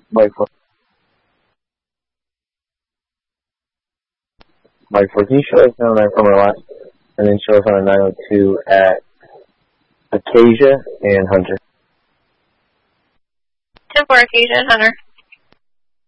Mike 4. Mike 4, can you show us 909 from our last, and then show us on a 902 at Acacia and Hunter. 10-4 Acacia and Hunter.